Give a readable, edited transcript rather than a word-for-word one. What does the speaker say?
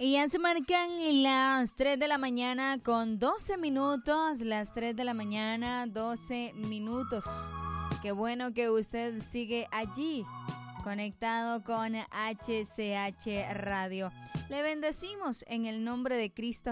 Y ya se marcan las 3 de la mañana con 12 minutos, las 3 de la mañana, 12 minutos. Qué bueno que usted sigue allí, conectado con HCH Radio. Le bendecimos en el nombre de Cristo